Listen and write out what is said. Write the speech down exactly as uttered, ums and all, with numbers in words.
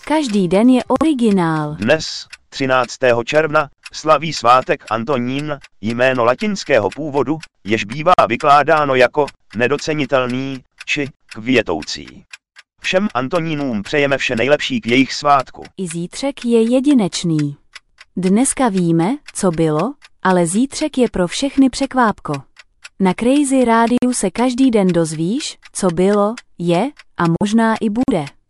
Každý den je originál. Dnes, třináctého června, slaví svátek Antonín, jméno latinského původu, jež bývá vykládáno jako nedocenitelný či květoucí. Všem Antonínům přejeme vše nejlepší k jejich svátku. I zítřek je jedinečný. Dneska víme, co bylo, ale zítřek je pro všechny překvápko. Na Crazy Rádiu se každý den dozvíš, co bylo, je a možná i bude.